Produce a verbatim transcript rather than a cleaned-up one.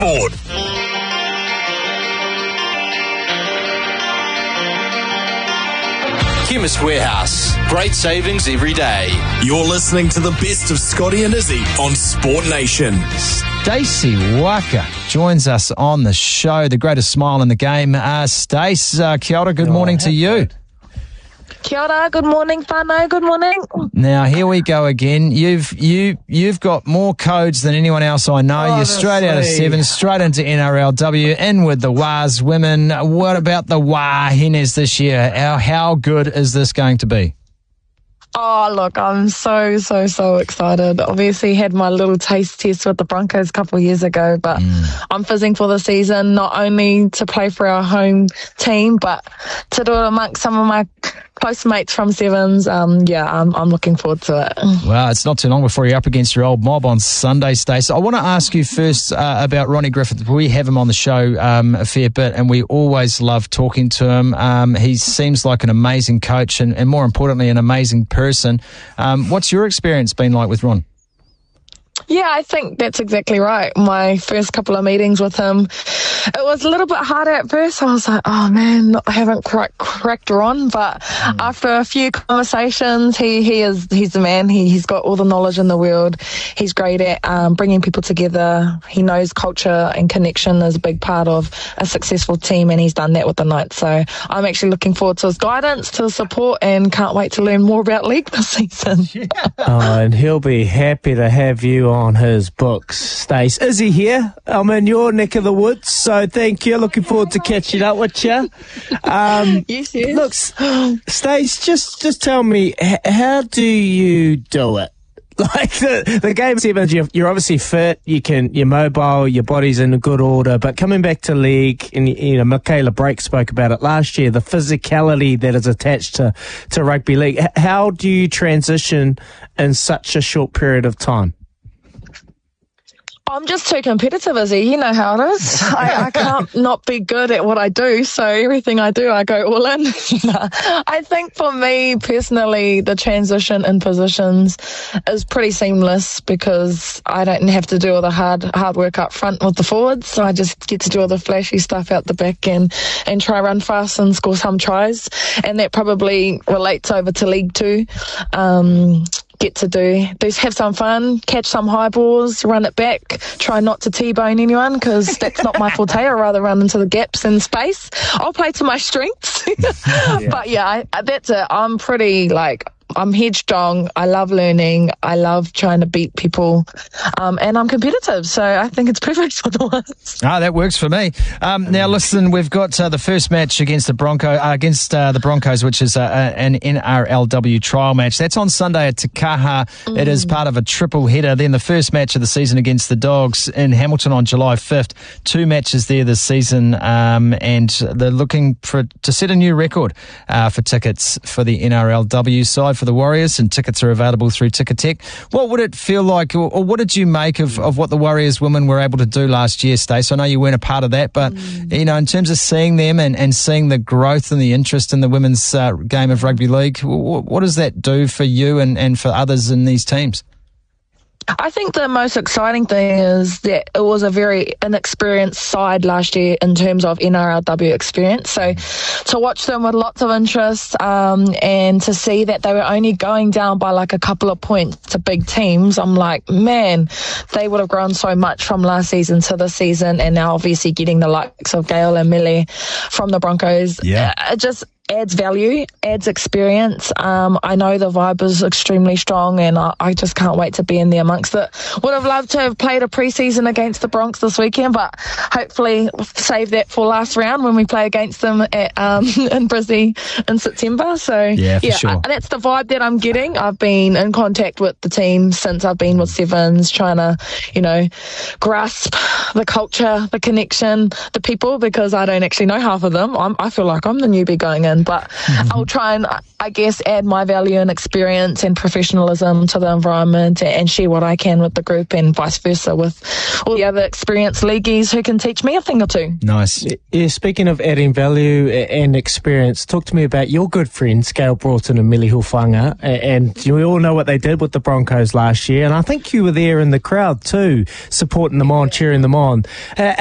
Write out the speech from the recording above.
Board. Chemist Warehouse. Great savings every day. You're listening to the best of Scotty and Izzy on Sport Nation. Stacey Waka joins us on the show, the greatest smile in the game. Uh, Stace, uh, kia ora, good oh, morning to you. Kia ora, good morning, whānau, good morning. Now, here we go again. You've you, you've got more codes than anyone else I know. Oh, You're straight out of seven, straight into N R L W, in with the Waz women. What about the Wāhenes this year? How, how good is this going to be? Oh, look, I'm so, so, so excited. Obviously had my little taste test with the Broncos a couple of years ago, but mm. I'm fizzing for the season, not only to play for our home team, but to do it amongst some of my close mates from Sevens. Um, yeah, I'm, I'm looking forward to it. Well, it's not too long before you're up against your old mob on Sunday, Stace. I want to ask you first uh, about Ronnie Griffith. We have him on the show um, a fair bit, and we always love talking to him. Um, he seems like an amazing coach and, and more importantly, an amazing person. Um, what's your experience been like with Ron? Yeah, I think that's exactly right. My first couple of meetings with him, it was a little bit harder at first. I was like, oh man, I haven't quite cracked Ron. But mm. after a few conversations, he, he is, he's the man. He, he's got all the knowledge in the world. He's great at um, bringing people together. He knows culture and connection is a big part of a successful team, and he's done that with the Knights. So I'm actually looking forward to his guidance, to his support, and can't wait to learn more about league this season. Yeah. Oh, and he'll be happy to have you on on his books, Stace. Izzy here. I'm in your neck of the woods, so thank you. Looking forward to catching up with you. Um, yes, yes. Look, Stace, just just tell me, h- how do you do it? Like the the game sevens, you're, you're obviously fit. You can, you're mobile. Your body's in a good order. But coming back to league, and you know, Michaela Brake spoke about it last year. The physicality that is attached to to rugby league. H- how do you transition in such a short period of time? I'm just too competitive, Izzy. You know how it is. I, I can't not be good at what I do, so everything I do, I go all in. I think for me, personally, the transition in positions is pretty seamless because I don't have to do all the hard hard work up front with the forwards, so I just get to do all the flashy stuff out the back and, and try run fast and score some tries, and that probably relates over to League Two. Um, get to do, do have some fun, catch some high balls, run it back, try not to T-bone anyone because that's not my forte. I'd rather run into the gaps in space. I'll play to my strengths. yeah. But yeah, I, that's it. I'm pretty like, I'm headstrong. I love learning. I love trying to beat people. Um, and I'm competitive. So I think it's perfect for the ones. Ah, that works for me. Um, now, listen, we've got uh, the first match against the Bronco, uh, against uh, the Broncos, which is uh, an N R L W trial match. That's on Sunday at Te Kaha. Mm. It is part of a triple header. Then the first match of the season against the Dogs in Hamilton on July fifth. Two matches there this season. Um, and they're looking for to set a new record uh, for tickets for the N R L W side for the Warriors, and tickets are available through Ticketek. What would it feel like, or, or what did you make of, of what the Warriors women were able to do last year, Stace? I know you weren't a part of that, but mm. you know, in terms of seeing them and, and seeing the growth and the interest in the women's uh, game of rugby league, what, what does that do for you and, and for others in these teams? I think the most exciting thing is that it was a very inexperienced side last year in terms of N R L W experience. So to watch them with lots of interest um, and to see that they were only going down by like a couple of points to big teams, I'm like, man, they would have grown so much from last season to this season, and now obviously getting the likes of Gail and Millie from the Broncos. Yeah. It just adds value, adds experience. Um, I know the vibe is extremely strong, and I, I just can't wait to be in there amongst it. Would have loved to have played a pre-season against the Bronx this weekend, but hopefully save that for last round when we play against them at, um, in Brisbane in September. So yeah, for yeah, sure. I, that's the vibe that I'm getting. I've been in contact with the team since I've been with Sevens, trying to, you know, grasp the culture, the connection, the people, because I don't actually know half of them. I'm, I feel like I'm the newbie going in. happen. But mm-hmm. I'll try and, I guess, add my value and experience and professionalism to the environment and share what I can with the group, and vice versa with all the other experienced leagueies who can teach me a thing or two. Nice. Yeah, speaking of adding value and experience, talk to me about your good friends, Gail Broughton and Millie Hufanga. And we all know what they did with the Broncos last year, and I think you were there in the crowd too, supporting them on, cheering them on. Uh,